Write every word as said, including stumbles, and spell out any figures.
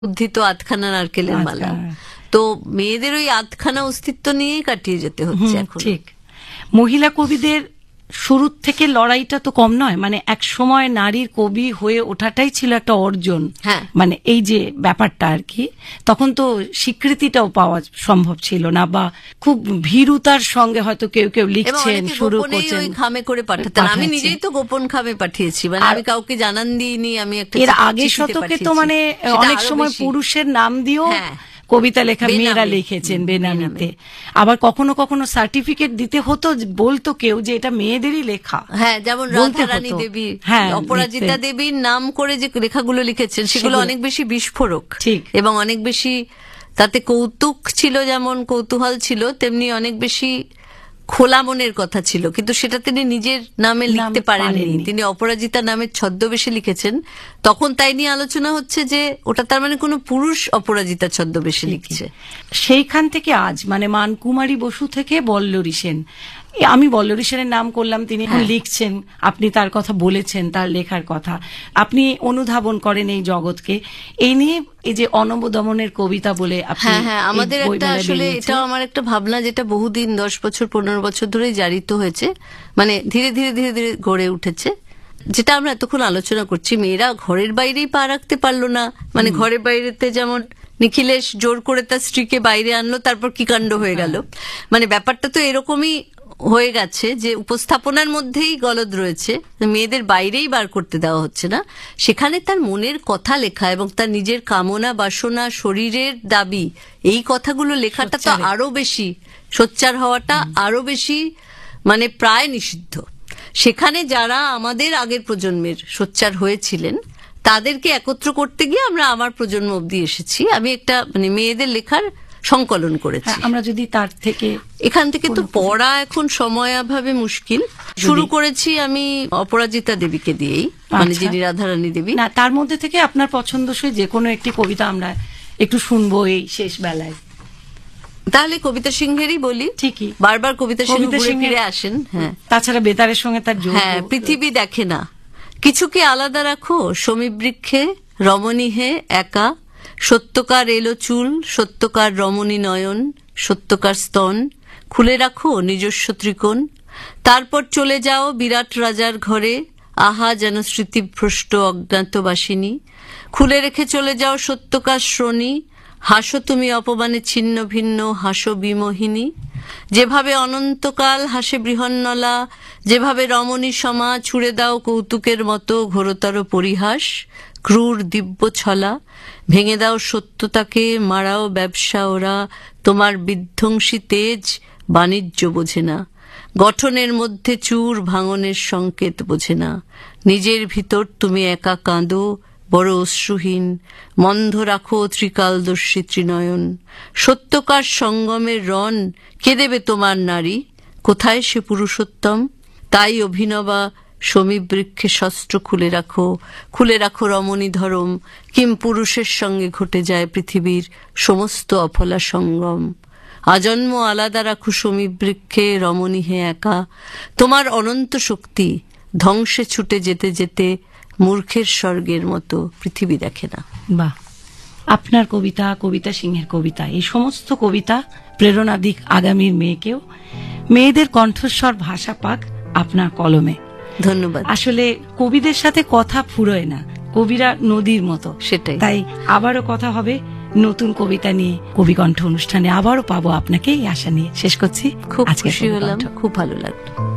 উদ্ধিত আধখানা নারকেলের মালা। তো মেয়েদের ওই আধখানা অস্তিত্ব নিয়েই কাটিয়ে যেতে হচ্ছে এখন। ঠিক, মহিলা কবিদের শুরুর থেকে লড়াইটা তো কম নয়, মানে এক সময় নারীর কবি হয়ে ওঠাটাই ছিল একটা অর্জন। হ্যাঁ, মানে এই যে ব্যাপারটা আর কি, তখন তো স্বীকৃতিটাও পাওয়া সম্ভব ছিল না, বা খুব ভীরুতার সঙ্গে হয়তো কেউ কেউ লিখছেন, শুরু করছেন, খামে করে পাঠাতেন। আমি নিজেই তো গোপন খামে পাঠিয়েছি, মানে আমি কাউকে জানান দিইনি। আমি একটা এর আগে শতকে তো মানে অনেক সময় পুরুষের নাম দিয়েও কবিতা লেখা মেয়েরা লিখেছেন বেনামিতে। আবার কখনো কখনো সার্টিফিকেট দিতে হতো, বলতো কেউ যে এটা মেয়েদেরই লেখা। হ্যাঁ, যেমন রাধারানী দেবী, হ্যাঁ, অপরাজিতা দেবীর নাম করে যে লেখাগুলো লিখেছেন সেগুলো অনেক বেশি বিস্ফোরক, ঠিক, এবং অনেক বেশি তাতে কৌতুক ছিল, যেমন কৌতূহল ছিল, তেমনি অনেক বেশি খোলা মনের কথা ছিল। কিন্তু সেটা তিনি নিজের নামে লিখতে পারেননি, তিনি অপরাজিতা নামের ছদ্মবেশে লিখেছেন। তখন তাই নিয়ে আলোচনা হচ্ছে যে ওটা তার মানে কোনো পুরুষ অপরাজিতা ছদ্মবেশে লিখছে। সেইখান থেকে আজ মানে মানকুমারী বসু থেকে বল্লরী সেন, আমি বল্লরী সেনের নাম করলাম, তিনি এখন লিখছেন, আপনি তার কথা বলেছেন, তার লেখার কথা আপনি অনুধাবন করেন এই জগৎকে। এই নিয়ে এই যে অনবদমনের কবিতা বলে, হ্যাঁ হ্যাঁ আমাদের একটা আসলে এটা আমার একটা ভাবনা, যেটা বহুদিন দশ বছর পনেরো বছর ধরে জারিত হয়েছে, মানে ধীরে ধীরে ধীরে ধীরে গড়ে উঠেছে, যেটা আমরা এতক্ষণ আলোচনা করছি। মেয়েরা ঘরের বাইরেই পা রাখতে পারলো না, মানে ঘরের বাইরেতে যেমন নিখিলেশ জোর করে তার স্ত্রীকে বাইরে আনলো, তারপর কি কাণ্ড হয়ে গেল। মানে ব্যাপারটা তো এরকমই হয়ে গেছে যে উপস্থাপনার মধ্যেই গলদ রয়েছে, মেয়েদের বাইরেই বার করতে দেওয়া হচ্ছে না। সেখানে তার মনের কথা লেখা এবং তার নিজের কামনা বাসনা শরীরের দাবি, এই কথাগুলো লেখাটা তো আরো বেশি সোচ্চার হওয়াটা আরো বেশি মানে প্রায় নিষিদ্ধ। সেখানে যারা আমাদের আগের প্রজন্মের সোচ্চার হয়েছিলেন তাদেরকে একত্র করতে গিয়ে আমরা আমার প্রজন্ম অবধি এসেছি। আমি একটা মানে মেয়েদের লেখার সংকলন করেছি। আমরা যদি তার থেকে এখান থেকে তো পড়া এখন সময়াভাবে মুশকিল। শুরু করেছি আমি অপরাজিতা দেবীকে দিয়েই, মানে যিনি রাধারানী দেবী। না, তার মধ্যে থেকে আপনার পছন্দসই যে কোনো একটি কবিতা আমরা একটু শুনবো এই শেষ বেলায়। তাহলে কবিতা সিংহেরই বলি। ঠিকই, বারবার কবিতা সিংহ ফিরে আসেন। হ্যাঁ, তাছাড়া বেতারের সঙ্গে তার যোগ। হ্যাঁ, পৃথিবী দেখে না কিছুকে আলাদা রাখো, সমীবৃক্ষে রমণী হে একা, সত্যকার এলো চুল, সত্যকার রমণী নয়ন, সত্যকার স্তন, খুলে রাখো নিজস্ব ত্রিকোণ। তারপর চলে যাও বিরাট রাজার ঘরে, আহা যেন স্মৃতিভ্রষ্ট অজ্ঞাতবাসিনী, খুলে রেখে চলে যাও সত্যকার শ্রোণী, হাসো তুমি অপমানে ছিন্ন ভিন্ন, হাসো বিমোহিনী। যেভাবে অনন্তকাল হাসে বৃহন্নলা, যেভাবে রমণী সমা, ছুড়ে দাও কৌতুকের মতো ঘোরতর পরিহাস, ক্রূর দিব্য ছলা, ভেঙে দাও সত্যতাকে, মারাও ব্যবসা ওরা, তোমার বিধ্বংসী তেজ বাণিজ্য বোঝে না, গঠনের মধ্যে চুর ভাঙনের সংকেত বোঝে না, নিজের ভিতর তুমি একা কাঁদো বড় অশ্রুহীন, মন্ধ রাখো ত্রিকালদর্শী ত্রিনয়ন, সত্যকার সঙ্গমের রণ কে দেবে তোমার নারী, কোথায় সে পুরুষোত্তম? তাই অভিনবা সমীবৃক্ষে শস্ত্র খুলে রাখো, খুলে রাখো রমণী ধরম, কিম পুরুষের সঙ্গে ঘটে যায় পৃথিবীর সমস্ত অফলা সঙ্গম। আজন্ম আলাদা রাখো সমীবৃক্ষে রমণী হে একা, তোমার অনন্ত শক্তি ধ্বংসে ছুটে যেতে যেতে মূর্খের স্বর্গের মতো পৃথিবী দেখে না। বাহ, আপনার কবিতা, কবিতা সিংহের কবিতা, এই সমস্ত কবিতা প্রেরণা দিক আগামীর মেয়েকেও, মেয়েদের কণ্ঠস্বর ভাষা পাক আপনার কলমে। ধন্যবাদ। আসলে কবিদের সাথে কথা ফুরোয় না, কবিরা নদীর মতো, সেটাই। তাই আবারও কথা হবে নতুন কবিতা নিয়ে, কবি কণ্ঠ অনুষ্ঠানে আবারও পাবো আপনাকে, এই আশা নিয়ে শেষ করছি। খুব খুশি হলাম, খুব ভালো লাগলো।